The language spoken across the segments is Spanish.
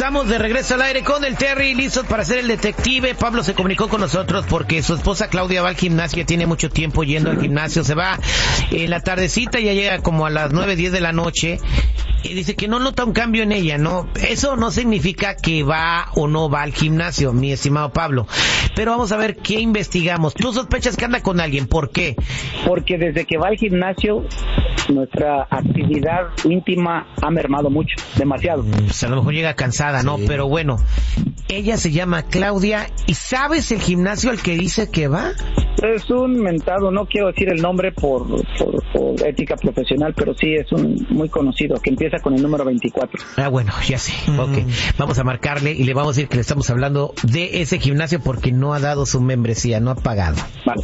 Estamos de regreso al aire con el Terry, listos para ser el detective. Pablo se comunicó con nosotros porque su esposa Claudia va al gimnasio, tiene mucho tiempo yendo al gimnasio, se va en la tardecita, ya llega como a las 9:10 de la noche y dice que no nota un cambio en ella, ¿no? Eso no significa que va o no va al gimnasio, mi estimado Pablo. Pero vamos a ver qué investigamos. Tú sospechas que anda con alguien, ¿por qué? Porque desde que va al gimnasio, nuestra actividad íntima ha mermado mucho, demasiado. Pues a lo mejor llega cansada, ¿no? Sí. Pero bueno, ella se llama Claudia. ¿Y sabes el gimnasio al que dice que va? Es un mentado, no quiero decir el nombre por ética profesional, pero sí es un muy conocido, que empieza con el número 24. Ah, bueno, ya sé. Ok, vamos a marcarle y le vamos a decir que le estamos hablando de ese gimnasio porque no ha dado su membresía, no ha pagado. Vale.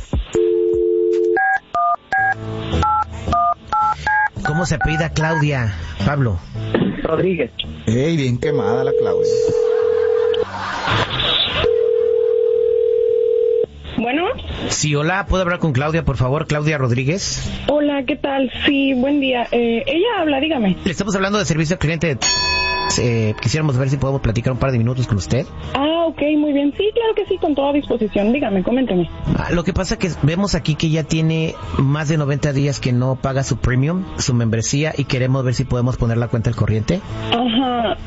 ¿Cómo se apellida Claudia, Pablo? Rodríguez. Ey, bien quemada la Claudia. Bueno. Sí, hola, ¿puedo hablar con Claudia, por favor? Claudia Rodríguez. Hola, ¿qué tal? Sí, buen día. Ella habla, dígame. Le estamos hablando de servicio al cliente de... quisiéramos ver si podemos platicar un par de minutos con usted. Ah, ok, muy bien. Sí, claro que sí, con toda disposición. Dígame, coménteme. Lo que pasa que vemos aquí que ya tiene más de 90 días que no paga su premium, su membresía, y queremos ver si podemos poner la cuenta al corriente. Ajá,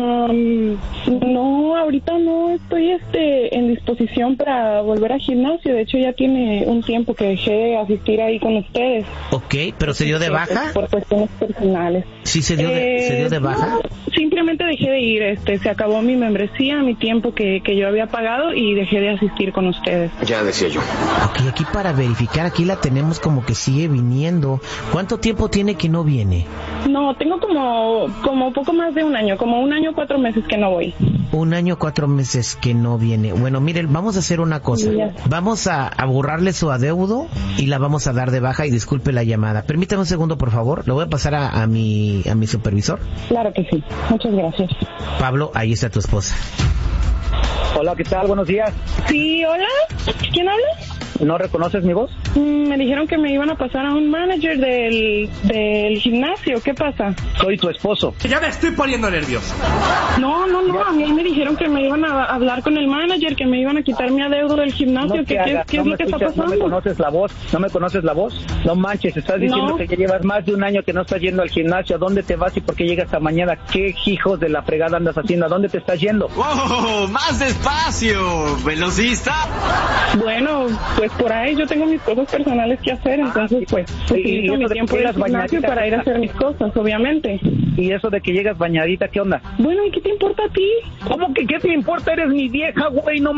no, ahorita no estoy en disposición para volver al gimnasio. De hecho, ya tiene un tiempo que dejé de asistir ahí con ustedes. Ok, ¿pero se dio de baja? Por cuestiones personales. ¿Sí se dio de baja? No, simplemente dejé de ir, se acabó mi membresía, mi tiempo que yo había pagado y dejé de asistir con ustedes. Ya decía yo. Ok, aquí para verificar, aquí la tenemos como que sigue viniendo. ¿Cuánto tiempo tiene que no viene? No, tengo como poco más de un año, como 1 año 4 meses que no voy. 1 año 4 meses que no viene. Bueno, miren, vamos a hacer una cosa. Vamos a borrarle su adeudo y la vamos a dar de baja, y disculpe la llamada. Permítame un segundo, por favor. Lo voy a pasar a mi supervisor. Claro que sí. Muchas gracias. Pablo, ahí está tu esposa. Hola, ¿qué tal? Buenos días. Sí, hola. ¿Quién habla? ¿No reconoces mi voz? Me dijeron que me iban a pasar a un manager del gimnasio. ¿Qué pasa? Soy tu esposo. Ya me estoy poniendo nervioso. No. A mí me dijeron que me iban a hablar con el manager, que me iban a quitar mi adeudo del gimnasio. No ¿Qué es lo que está pasando? ¿No me conoces la voz? No manches, estás diciendo que ya llevas más de 1 año que no estás yendo al gimnasio. ¿A dónde te vas y por qué llegas hasta mañana? ¿Qué hijos de la fregada andas haciendo? ¿A dónde te estás yendo? ¡Oh, más despacio! ¿Velocista? Bueno, pues por ahí yo tengo mis cosas personales que hacer, entonces pues utilizo mi tiempo en el gimnasio para ir a hacer mis cosas, obviamente. ¿Y eso de que llegas bañadita, qué onda? Bueno, ¿y qué te importa a ti? ¿Cómo que qué te importa? Eres mi vieja, güey, no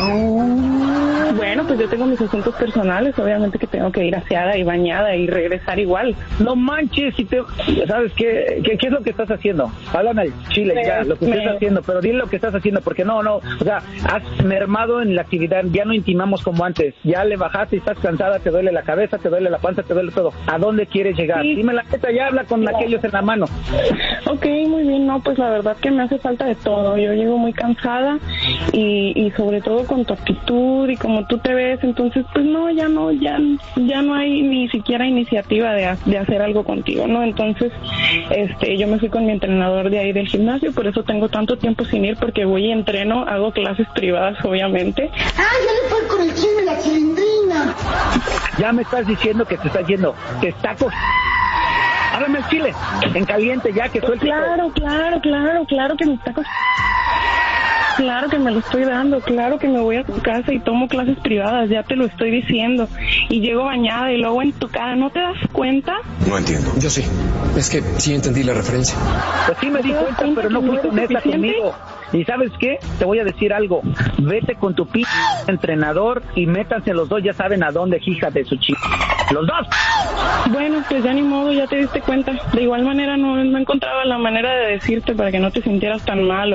mames. Bueno, pues yo tengo mis asuntos personales, obviamente que tengo que ir aseada y bañada y regresar igual. No manches, ¿sabes qué es lo que estás haciendo? Háblame al chile ya, lo que estás haciendo, pero dile lo que estás haciendo, porque no, o sea, has mermado en la actividad, ya no intimamos como antes, ya le bajaste y estás cansada, te duele la cabeza, te duele la panza, te duele todo. ¿A dónde quieres llegar? Sí. Dime la neta, ya habla con aquellos en la mano. Ok, muy bien, no, pues la verdad que me hace falta de todo. Yo llego muy cansada y sobre todo con tu actitud y como tú te ves, entonces pues no, ya no hay ni siquiera iniciativa de hacer algo contigo, ¿no? Entonces, yo me fui con mi entrenador de ahí del gimnasio, por eso tengo tanto tiempo sin ir, porque voy y entreno, hago clases privadas, obviamente. ¡Ay, ya le fue con el chisme la chilindrina! Ya me estás diciendo que te estás yendo, te está háblame el chile, en caliente ya, que suelte. Claro que me está Claro que me lo estoy dando, claro que me voy a tu casa y tomo clases privadas, ya te lo estoy diciendo. Y llego bañada y luego en tu cara, ¿no te das cuenta? No entiendo. Yo sí. Es que sí entendí la referencia. Pues sí me di cuenta, pero no fuiste honesta conmigo. Y ¿sabes qué? Te voy a decir algo. Vete con tu entrenador y métanse los dos, ya saben a dónde, hija de su chica. ¡Los dos! Bueno, pues ya ni modo, ya te diste cuenta. De igual manera no encontraba la manera de decirte para que no te sintieras tan mal.